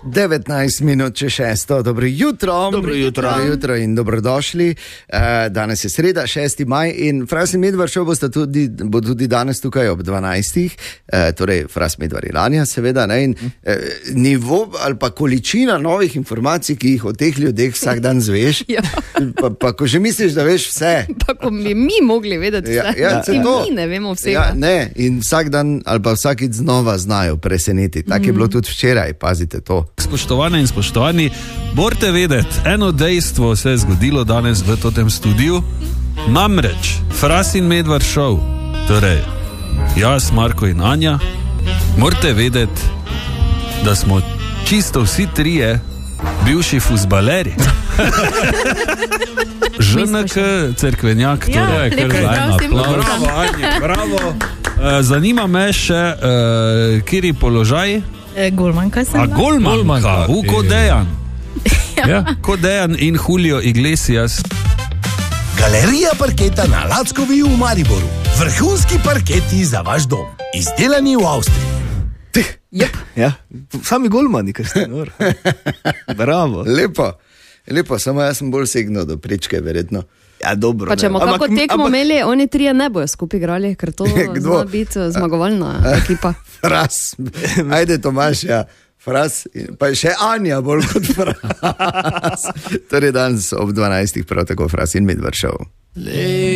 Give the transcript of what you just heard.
19 minut čez 6. Dobro jutro. Dobro jutro. Dobro jutro in dobrodošli. Danes je sreda, 6. maj in Fras in Medvar Show bo tudi danes tukaj ob 12. Torej, Fras, Medvar in Anja, seveda. Ne? In nivo ali pa količina novih informacij, ki jih o teh ljudeh vsak dan zveš, Ja. pa ko že misliš, da veš vse. Pa ko bi mi mogli vedeti vse, mi ne vemo vsega. Ja, ne, in vsak dan ali pa vsakič znova znajo presenetiti. Tako je bilo tudi včeraj, pazite to. Spoštovane in spoštovani, morate vedeti, eno dejstvo se je zgodilo danes v tem studiu. Namreč, Fras in Medvar Show, torej jaz, Marko in Anja, morate vedeti, da smo čisto vsi trije bivši fuzbaleri. ŽNK, Cerkvenjak, torej, kar zajna. Bravo, Anja, bravo. Zanima me še, kjeri položaj? Golmanka sem. Golmanka, kot Dejan. Ja. Kot Dejan in Julio Iglesias. Galerija parketa na Lackovi v Mariboru. Vrhunski parketi za vaš dom. Izdelani v Avstriji. Yep. Ja, sami golmani, kar ste nor. Bravo. Lepo, samo jaz sem bolj segnil do prečke, verjetno. Ja, dobro. Pa če bomo kako tekmo imeli, oni trije ne bojo skupaj igrali, ker to zna biti zmagovalna ekipa. Fras, ajde Tomaš, ja. Fras, pa še Anja bolj kot Fras. Torej danes ob 12. prav tako Fras in Medvar Show.